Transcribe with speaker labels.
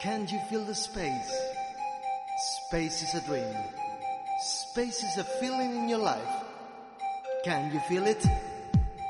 Speaker 1: Can you feel the space? Space is a dream. Space is a feeling in your life. Can you feel it?